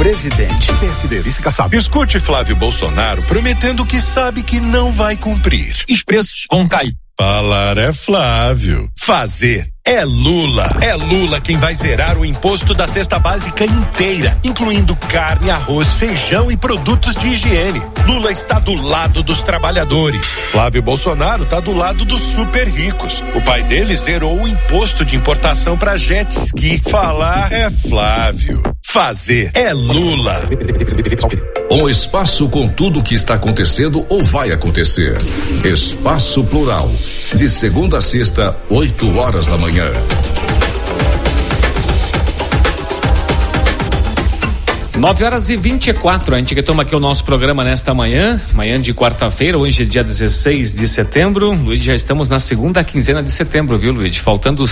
presidente. PSD, vice-caçado. Escute Flávio Bolsonaro prometendo que sabe que não vai cumprir. Os preços vão cair. Falar é Flávio. Fazer é Lula. É Lula quem vai zerar o imposto da cesta básica inteira, incluindo carne, arroz, feijão e produtos de higiene. Lula está do lado dos trabalhadores. Flávio Bolsonaro está do lado dos super ricos. O pai dele zerou o imposto de importação para jet ski. Falar é Flávio. Fazer é Lula. Um espaço com tudo o que está acontecendo ou vai acontecer. Espaço Plural. De segunda a sexta, 8h da manhã. 9h24, a gente retoma aqui o nosso programa nesta manhã de quarta-feira, hoje é dia 16 de setembro. Luiz, já estamos na segunda quinzena de setembro, viu, Luiz? Faltando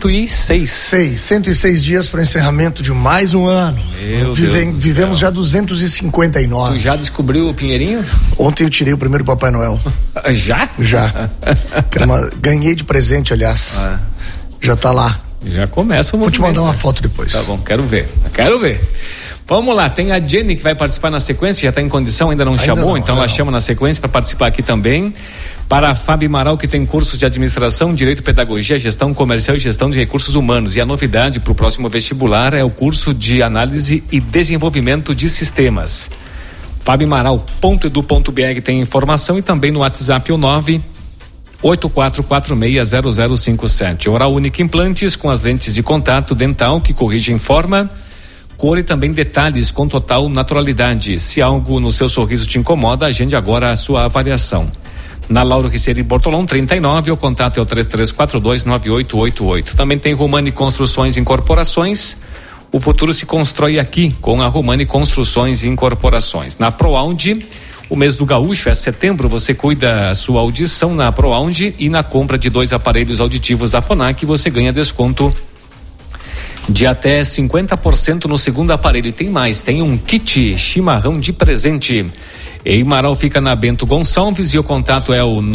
106 dias para o encerramento de mais um ano. Vivemos já 259. Tu já descobriu o Pinheirinho? Ontem eu tirei o primeiro Papai Noel. Já? Já. Ganhei de presente, aliás. Já tá lá. Já começa o movimento. Vou te mandar uma foto depois. Tá bom, quero ver. Vamos lá, tem a Jenny que vai participar na sequência, já está em condição, ainda não chamou, então ela chama na sequência para participar aqui também. Para a Fábio Amaral, que tem cursos de administração, direito, pedagogia, gestão comercial e gestão de recursos humanos. E a novidade para o próximo vestibular é o curso de análise e desenvolvimento de sistemas. fabioamaral.edu.br tem informação, e também no WhatsApp o 984460057. Oral Única Implantes, com as lentes de contato dental que corrigem forma, cor e também detalhes com total naturalidade. Se algo no seu sorriso te incomoda, agende agora a sua avaliação. Na Lauro Riccieri Bortolão 39, o contato é o 33429888. Também tem Romani Construções e Incorporações. O futuro se constrói aqui com a Romani Construções e Incorporações. Na ProAundi, o mês do gaúcho é setembro, você cuida a sua audição na ProAundi, e na compra de 2 aparelhos auditivos da Fonac você ganha desconto de até 50% no segundo aparelho. E tem mais, tem um kit chimarrão de presente. Em Marau fica na Bento Gonçalves, e o contato é o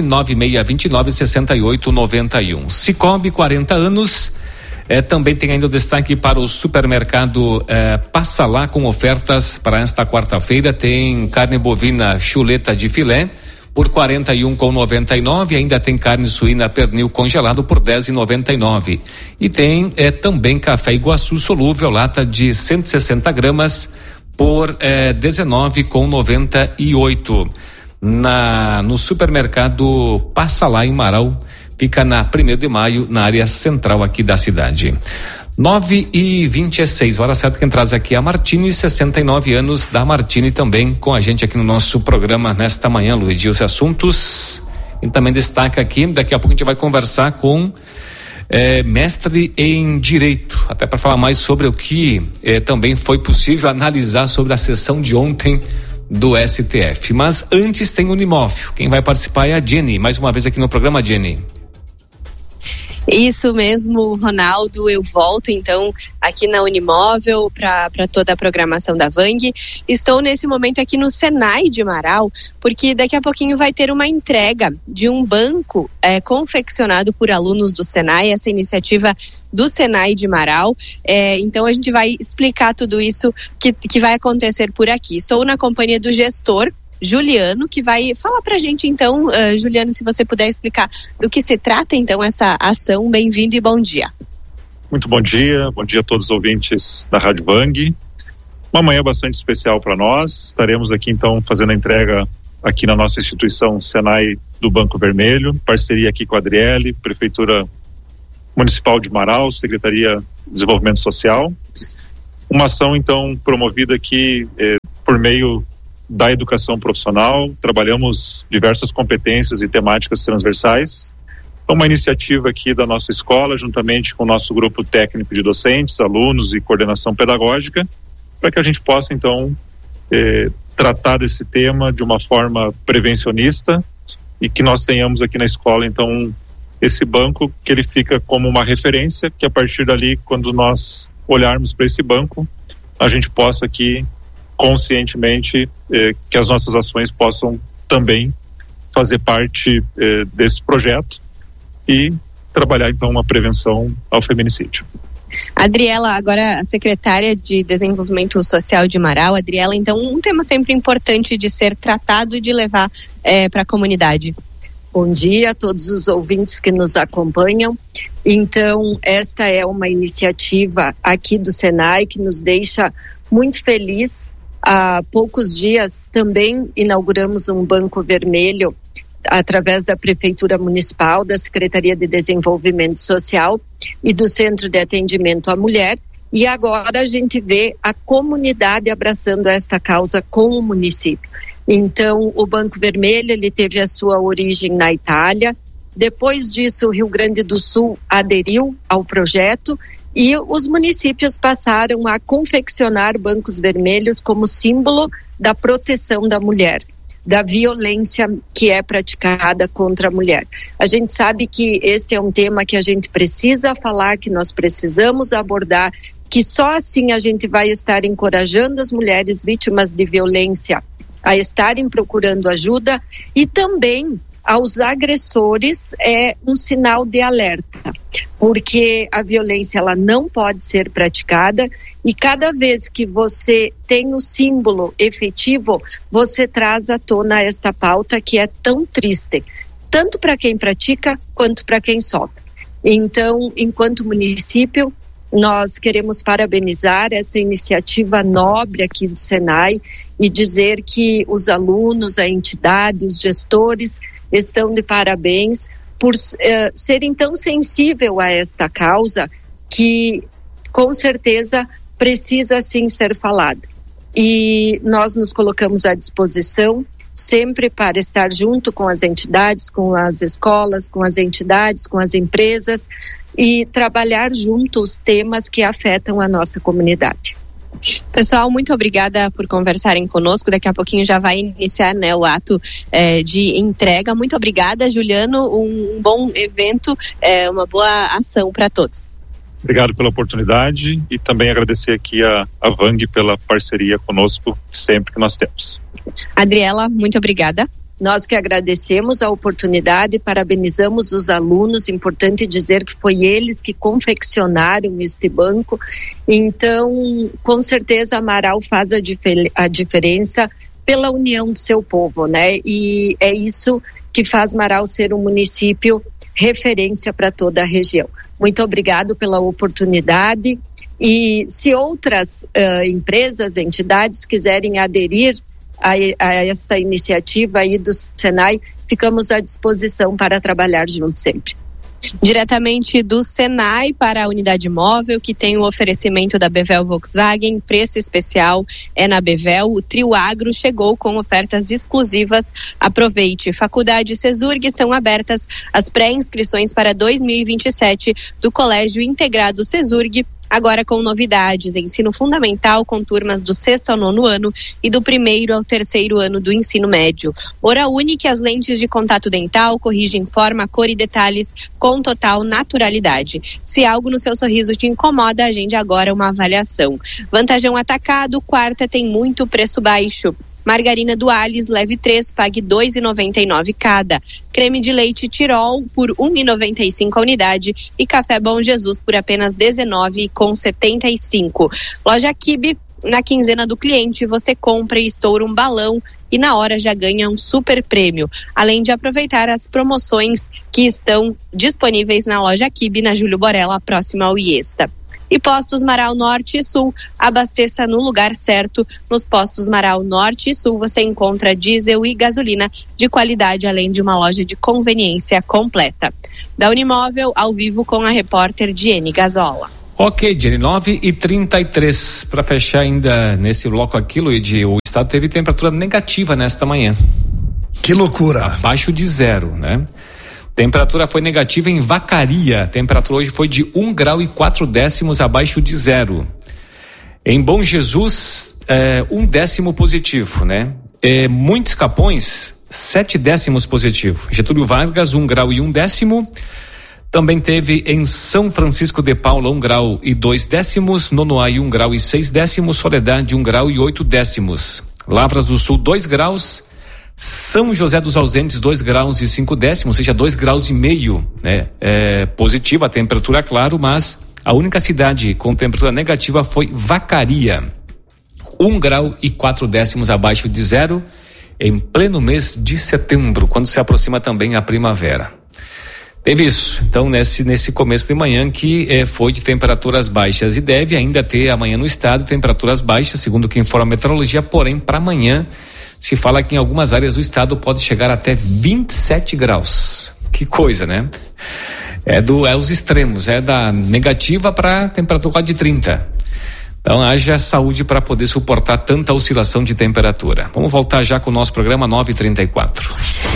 996296891. Cicobi, 40 anos. Também tem ainda o destaque para o supermercado Passa Lá, com ofertas para esta quarta-feira. Tem carne bovina chuleta de filé por 41,99, ainda tem carne suína pernil congelado por 10,99. E tem também café Iguaçu solúvel, lata de 160 gramas por 19,98. No supermercado Passa Lá em Marau, fica na 1º de Maio, na área central aqui da cidade. 9h26, hora certa. Quem traz aqui é a Martini, 69 anos da Martini, também com a gente aqui no nosso programa nesta manhã, Luiz. E os assuntos, e também destaca aqui, daqui a pouco a gente vai conversar com mestre em Direito, até para falar mais sobre o que também foi possível analisar sobre a sessão de ontem do STF. Mas antes tem Unimóvel. Quem vai participar é a Jenny, mais uma vez aqui no programa, Jenny. Isso mesmo, Ronaldo, eu volto então aqui na Unimóvel para toda a programação da Vang. Estou nesse momento aqui no Senai de Marau, porque daqui a pouquinho vai ter uma entrega de um banco confeccionado por alunos do Senai, essa iniciativa do Senai de Marau. Então a gente vai explicar tudo isso que vai acontecer por aqui. Estou na companhia do gestor Juliano, que vai falar pra gente então, Juliano, se você puder explicar do que se trata então essa ação. Bem-vindo e bom dia. Muito bom dia a todos os ouvintes da Rádio Vang. Uma manhã bastante especial para nós. Estaremos aqui então fazendo a entrega aqui na nossa instituição Senai do Banco Vermelho, parceria aqui com a Adriele, Prefeitura Municipal de Marau, Secretaria de Desenvolvimento Social. Uma ação então promovida aqui por meio da educação profissional. Trabalhamos diversas competências e temáticas transversais. É uma iniciativa aqui da nossa escola, juntamente com o nosso grupo técnico de docentes, alunos e coordenação pedagógica, para que a gente possa então tratar desse tema de uma forma prevencionista, e que nós tenhamos aqui na escola então esse banco, que ele fica como uma referência, que a partir dali, quando nós olharmos para esse banco, a gente possa aqui conscientemente que as nossas ações possam também fazer parte desse projeto e trabalhar então uma prevenção ao feminicídio. Adriela, agora a secretária de Desenvolvimento Social de Marau. Adriela, então, um tema sempre importante de ser tratado e de levar para a comunidade. Bom dia a todos os ouvintes que nos acompanham. Então, esta é uma iniciativa aqui do Senai que nos deixa muito feliz. Há poucos dias também inauguramos um banco vermelho através da Prefeitura Municipal, da Secretaria de Desenvolvimento Social e do Centro de Atendimento à Mulher. E agora a gente vê a comunidade abraçando esta causa com o município. Então, o Banco Vermelho, ele teve a sua origem na Itália. Depois disso, o Rio Grande do Sul aderiu ao projeto e os municípios passaram a confeccionar bancos vermelhos como símbolo da proteção da mulher, da violência que é praticada contra a mulher. A gente sabe que este é um tema que a gente precisa falar, que nós precisamos abordar, que só assim a gente vai estar encorajando as mulheres vítimas de violência a estarem procurando ajuda, e também aos agressores é um sinal de alerta, porque a violência ela não pode ser praticada, e cada vez que você tem o símbolo efetivo, você traz à tona esta pauta que é tão triste, tanto para quem pratica quanto para quem sofre. Então, enquanto município, nós queremos parabenizar esta iniciativa nobre aqui do Senai e dizer que os alunos, a entidade, os gestores estão de parabéns por serem tão sensíveis a esta causa que, com certeza, precisa sim ser falada. E nós nos colocamos à disposição sempre para estar junto com as entidades, com as escolas, com as entidades, com as empresas e trabalhar junto os temas que afetam a nossa comunidade. Pessoal, muito obrigada por conversarem conosco. Daqui a pouquinho já vai iniciar, né, o ato de entrega. Muito obrigada, Juliano. Um bom evento, uma boa ação para todos. Obrigado pela oportunidade e também agradecer aqui a Vang pela parceria conosco sempre que nós temos. Adriela, muito obrigada. Nós que agradecemos a oportunidade, parabenizamos os alunos, importante dizer que foi eles que confeccionaram este banco, então com certeza Marau faz a diferença pela união do seu povo, né? E é isso que faz Marau ser um município referência para toda a região. Muito obrigado pela oportunidade, e se outras empresas, entidades quiserem aderir a esta iniciativa aí do Senai, ficamos à disposição para trabalhar juntos sempre. Diretamente do Senai para a unidade móvel, que tem o oferecimento da Bevel Volkswagen, preço especial é na Bevel. O Trio Agro chegou com ofertas exclusivas. Aproveite. Faculdade Cesurg, estão abertas as pré-inscrições para 2027 do Colégio Integrado Cesurg. Agora com novidades, ensino fundamental com turmas do 6º ao 9º ano e do 1º ao 3º ano do ensino médio. Oraúni, que as lentes de contato dental corrigem forma, cor e detalhes com total naturalidade. Se algo no seu sorriso te incomoda, agende agora uma avaliação. Vantajão Atacado, quarta tem muito preço baixo. Margarina do Alice, leve 3, pague R$ 2,99 cada. Creme de leite Tirol por R$ 1,95 a unidade e café Bom Jesus por apenas R$ 19,75. Loja Kibe, na quinzena do cliente, você compra e estoura um balão e na hora já ganha um super prêmio. Além de aproveitar as promoções que estão disponíveis na loja Kibe, na Júlio Borella, próxima ao Iesta. E Postos Marau Norte e Sul, abasteça no lugar certo. Nos Postos Marau Norte e Sul você encontra diesel e gasolina de qualidade, além de uma loja de conveniência completa. Da Unimóvel, ao vivo com a repórter Diene Gazola. Ok, Diene, 9h33. Para fechar ainda nesse bloco aqui, Luigi, o estado teve temperatura negativa nesta manhã. Que loucura! Abaixo de 0, né? Temperatura foi negativa em Vacaria. A temperatura hoje foi de 1 grau e 4 décimos abaixo de 0. Em Bom Jesus, 1 décimo positivo, né? Muitos Capões, 7 décimos positivo. Getúlio Vargas, 1 grau e 1 décimo. Também teve em São Francisco de Paula 1 grau e 2 décimos. Nonoai 1 grau e 6 décimos. Soledade 1 grau e 8 décimos. Lavras do Sul 2 graus. São José dos Ausentes 2 graus e 5 décimos, ou seja, 2 graus e meio, né? Positiva a temperatura, claro, mas A única cidade com temperatura negativa foi Vacaria, 1 grau e 4 décimos abaixo de zero, em pleno mês de setembro, quando se aproxima também a primavera. Teve isso, então, nesse começo de manhã que foi de temperaturas baixas, e deve ainda ter amanhã no estado temperaturas baixas, segundo o que informa a meteorologia, porém para amanhã se fala que em algumas áreas do estado pode chegar até 27 graus. Que coisa, né? É os extremos, é da negativa para temperatura de 30. Então haja saúde para poder suportar tanta oscilação de temperatura. Vamos voltar já com o nosso programa 9h34.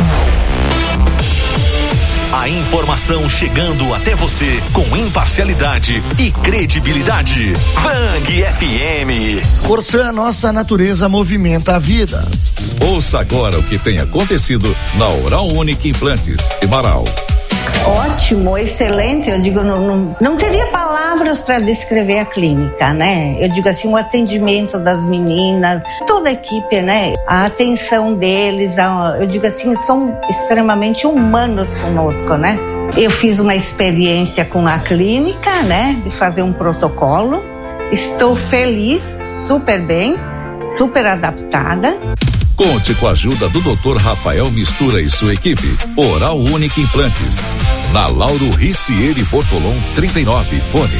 A informação chegando até você com imparcialidade e credibilidade. Vang FM. Corsã, nossa natureza movimenta a vida. Ouça agora o que tem acontecido na Oral Unique Implantes de Marau. Ótimo, excelente. Eu digo, não teria palavras para descrever a clínica, né? Eu digo assim, o atendimento das meninas, toda a equipe, né? A atenção deles, eu digo assim, são extremamente humanos conosco, né? Eu fiz uma experiência com a clínica, né? De fazer um protocolo. Estou feliz, super bem, super adaptada. Conte com a ajuda do Dr. Rafael Mistura e sua equipe. Oral Unique Implantes. Na Lauro Ricieri Bortolom 39, fone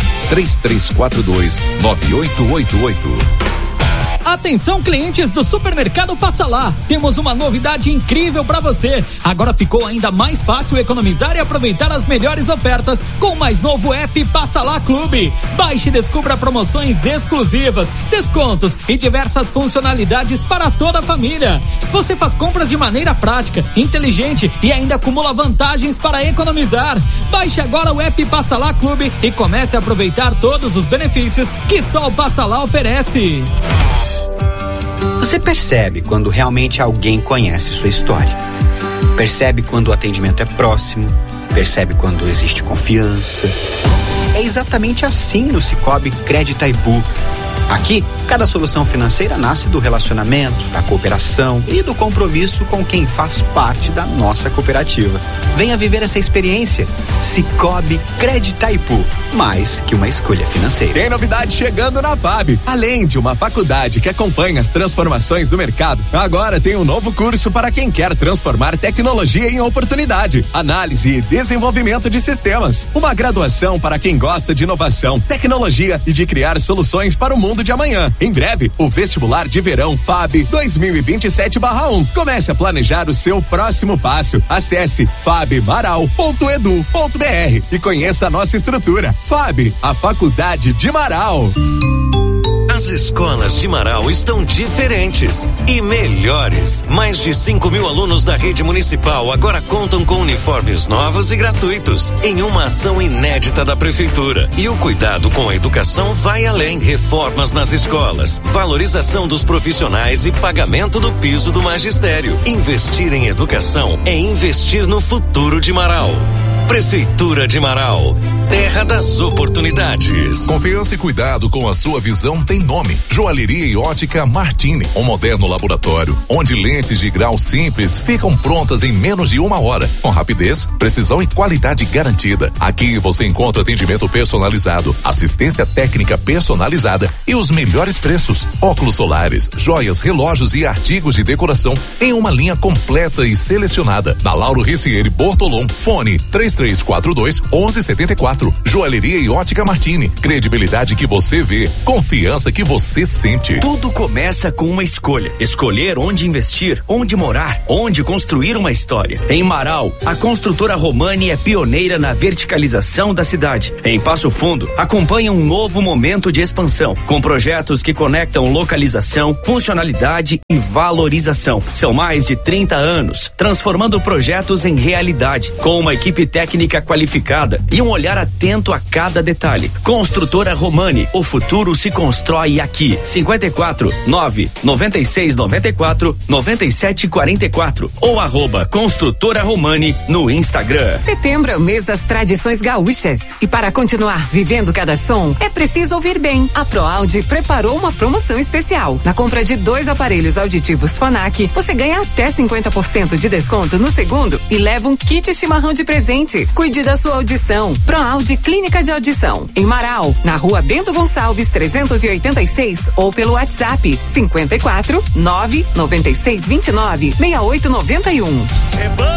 3342-9888. Atenção, clientes do Supermercado Passa Lá, temos uma novidade incrível para você. Agora ficou ainda mais fácil economizar e aproveitar as melhores ofertas com o mais novo app Passa Lá Clube. Baixe e descubra promoções exclusivas, descontos e diversas funcionalidades para toda a família. Você faz compras de maneira prática, inteligente e ainda acumula vantagens para economizar. Baixe agora o app Passa Lá Clube e comece a aproveitar todos os benefícios que só o Passa Lá oferece. Você percebe quando realmente alguém conhece sua história. Percebe quando o atendimento é próximo. Percebe quando existe confiança. É exatamente assim no Sicoob Crédito Itaipu. Aqui, cada solução financeira nasce do relacionamento, da cooperação e do compromisso com quem faz parte da nossa cooperativa. Venha viver essa experiência. Sicoob Crédito Itaipu, mais que uma escolha financeira. Tem novidade chegando na FAB. Além de uma faculdade que acompanha as transformações do mercado, agora tem um novo curso para quem quer transformar tecnologia em oportunidade. Análise e desenvolvimento de sistemas. Uma graduação para quem gosta de inovação, tecnologia e de criar soluções para o mundo de amanhã. Em breve, o vestibular de verão FAB 2027/1. Comece a planejar o seu próximo passo. Acesse fabmaral.edu.br e conheça a nossa estrutura. FAB, a Faculdade de Marau. As escolas de Marau estão diferentes e melhores. Mais de 5.000 alunos da rede municipal agora contam com uniformes novos e gratuitos, em uma ação inédita da prefeitura. E o cuidado com a educação vai além. Reformas nas escolas, valorização dos profissionais e pagamento do piso do magistério. Investir em educação é investir no futuro de Marau. Prefeitura de Marau, terra das oportunidades. Confiança e cuidado com a sua visão tem nome. Joalheria e Ótica Martini, um moderno laboratório onde lentes de grau simples ficam prontas em menos de 1 hora, com rapidez, precisão e qualidade garantida. Aqui você encontra atendimento personalizado, assistência técnica personalizada e os melhores preços. Óculos solares, joias, relógios e artigos de decoração em uma linha completa e selecionada. Na Lauro Ricieri Bortolom, fone 3342-1174. Joalheria e Ótica Martini. Credibilidade que você vê, confiança que você sente. Tudo começa com uma escolha. Escolher onde investir, onde morar, onde construir uma história. Em Marau, a construtora Romani é pioneira na verticalização da cidade. Em Passo Fundo, acompanha um novo momento de expansão, com projetos que conectam localização, funcionalidade e valorização. São mais de 30 anos, transformando projetos em realidade, com uma equipe técnica qualificada e um olhar atento a cada detalhe. Construtora Romani, o futuro se constrói aqui. 54 9 96 94 97 44 ou @Construtora Romani no Instagram. Setembro é o mês das tradições gaúchas e para continuar vivendo cada som é preciso ouvir bem. A ProAudio preparou uma promoção especial. Na compra de 2 aparelhos auditivos Phonak, você ganha até 50% de desconto no segundo e leva um kit chimarrão de presente. Cuide da sua audição. ProAudio Audi Clínica de Audição, em Marau, na Rua Bento Gonçalves 386 ou pelo WhatsApp 54 99629 6891.